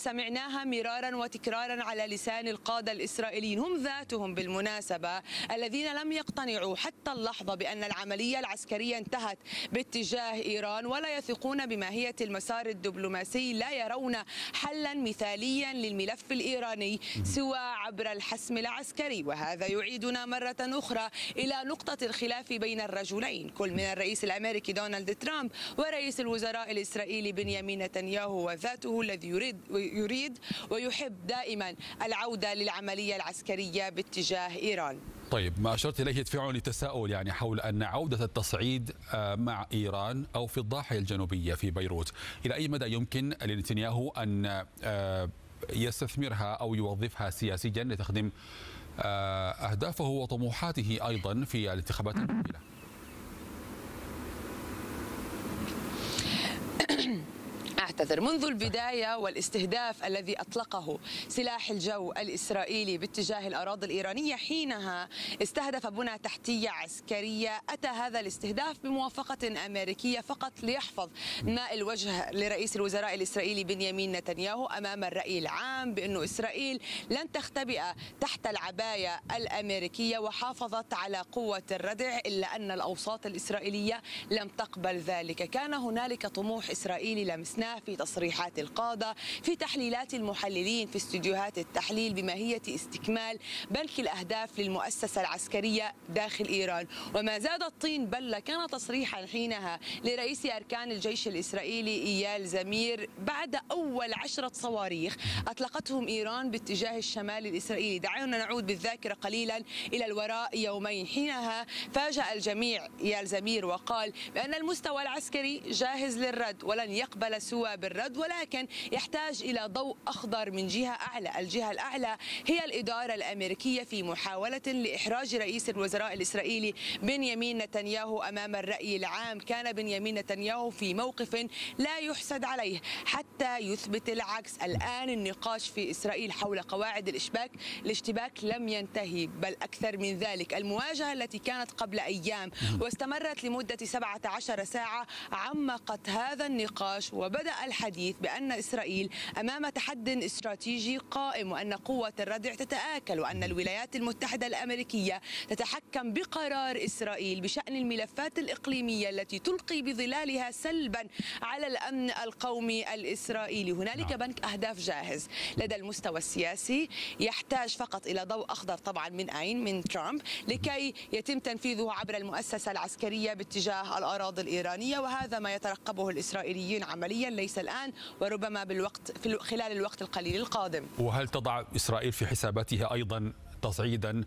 سمعناها مرارا وتكرارا على لسان القادة الإسرائيليين هم ذاتهم بالمناسبة الذين لم يقتنعوا حتى اللحظة بأن العملية العسكرية انتهت باتجاه إيران، ولا يثقون بماهية المسار الدبلوماسي، لا يرون حلا مثاليا للملف الإيراني سوى عبر الحسم العسكري. وهذا يعيدنا مرة أخرى إلى نقطة الخلاف بين الرجلين، كل من الرئيس الأمريكي دونالد ترامب ورئيس الوزراء الإسرائيلي بنيامين نتنياهو، وذاته الذي يريد ويحب دائما العودة للعملية العسكرية باتجاه إيران. طيب، ما أشرت إليه يدفعني لتساؤل حول أن عودة التصعيد مع إيران أو في الضاحية الجنوبية في بيروت إلى أي مدى يمكن لنتنياهو أن يستثمرها أو يوظفها سياسيا لتخدم أهدافه وطموحاته أيضا في الانتخابات المقبلة؟ أعتذر. منذ البداية والاستهداف الذي أطلقه سلاح الجو الإسرائيلي باتجاه الأراضي الإيرانية، حينها استهدف بنى تحتية عسكرية، أتى هذا الاستهداف بموافقة أمريكية فقط ليحفظ ماء الوجه لرئيس الوزراء الإسرائيلي بنيامين نتنياهو أمام الرأي العام بأن إسرائيل لن تختبئ تحت العباية الأمريكية، وحافظت على قوة الردع، إلا أن الأوساط الإسرائيلية لم تقبل ذلك. كان هنالك طموح إسرائيلي لمسناه في تصريحات القادة، في تحليلات المحللين في استديوهات التحليل، بماهية استكمال بنك الأهداف للمؤسسة العسكرية داخل إيران. وما زاد الطين بلة كان تصريحا حينها لرئيس أركان الجيش الإسرائيلي إيال زمير بعد أول 10 صواريخ أطلقتهم إيران باتجاه الشمال الإسرائيلي. دعونا نعود بالذاكرة قليلا إلى الوراء يومين، حينها فاجأ الجميع إيال زمير وقال بأن المستوى العسكري جاهز للرد ولن يقبل سوى بالرد، ولكن يحتاج إلى ضوء أخضر من جهة أعلى. الجهة الأعلى هي الإدارة الأمريكية في محاولة لإحراج رئيس الوزراء الإسرائيلي بنيامين نتنياهو أمام الرأي العام. كان بنيامين نتنياهو في موقف لا يحسد عليه حتى يثبت العكس. الآن النقاش في إسرائيل حول قواعد الاشتباك لم ينتهي، بل أكثر من ذلك. المواجهة التي كانت قبل أيام واستمرت لمدة 17 ساعة عمقت هذا النقاش، وبدأ الحديث بأن إسرائيل أمام تحد استراتيجي قائم، وأن قوة الردع تتآكل، وأن الولايات المتحدة الأمريكية تتحكم بقرار إسرائيل بشأن الملفات الإقليمية التي تلقي بظلالها سلبا على الأمن القومي الإسرائيلي. هنالك بنك أهداف جاهز لدى المستوى السياسي، يحتاج فقط إلى ضوء أخضر طبعا من ترامب لكي يتم تنفيذه عبر المؤسسة العسكرية باتجاه الأراضي الإيرانية. وهذا ما يترقبه الإسرائيليين عمليا، ليس الآن وربما خلال الوقت القليل القادم. وهل تضع إسرائيل في حساباتها أيضا تصعيدا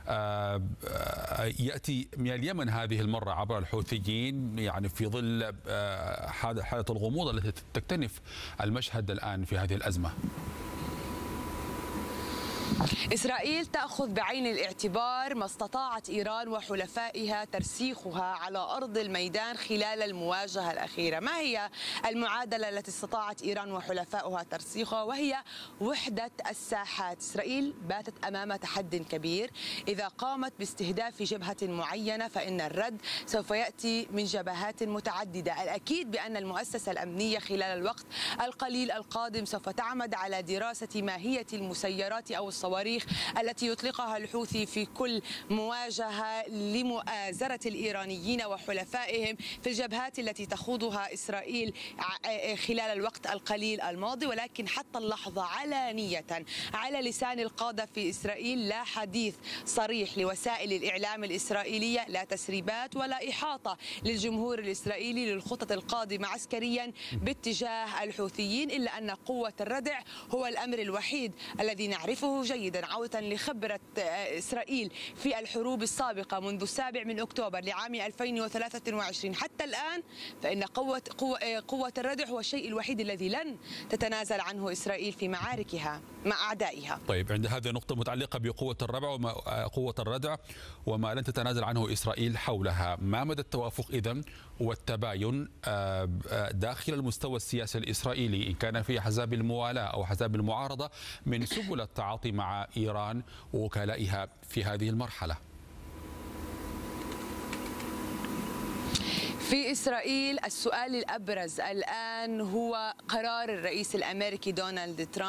يأتي من اليمن هذه المرة عبر الحوثيين، في ظل حالة الغموض التي تكتنف المشهد الآن في هذه الأزمة؟ إسرائيل تأخذ بعين الاعتبار ما استطاعت إيران وحلفائها ترسيخها على أرض الميدان خلال المواجهة الأخيرة. ما هي المعادلة التي استطاعت إيران وحلفائها ترسيخها؟ وهي وحدة الساحات. إسرائيل باتت أمام تحد كبير، إذا قامت باستهداف جبهة معينة فإن الرد سوف يأتي من جبهات متعددة. الأكيد بأن المؤسسة الأمنية خلال الوقت القليل القادم سوف تعمد على دراسة ماهية المسيرات أو الصواريخ التي يطلقها الحوثي في كل مواجهة لمؤازرة الإيرانيين وحلفائهم في الجبهات التي تخوضها إسرائيل خلال الوقت القليل الماضي. ولكن حتى اللحظة علانية على لسان القادة في إسرائيل لا حديث صريح لوسائل الإعلام الإسرائيلية، لا تسريبات ولا إحاطة للجمهور الإسرائيلي للخطط القادمة عسكريا باتجاه الحوثيين، إلا أن قوة الردع هو الأمر الوحيد الذي نعرفه جيدا. عودة لخبرة إسرائيل في الحروب السابقة منذ 7 أكتوبر لعام 2023 حتى الآن، فإن قوة الردع هو الشيء الوحيد الذي لن تتنازل عنه إسرائيل في معاركها مع أعدائها. طيب، عند هذه النقطة متعلقة بقوة الردع وما لن تتنازل عنه إسرائيل حولها، ما مدى التوافق إذن والتباين داخل المستوى السياسي الإسرائيلي، إن كان في أحزاب الموالاة أو أحزاب المعارضة، من سبل التعاطي مع إيران ووكلائها في هذه المرحلة؟ في إسرائيل السؤال الأبرز الآن هو قرار الرئيس الأمريكي دونالد ترامب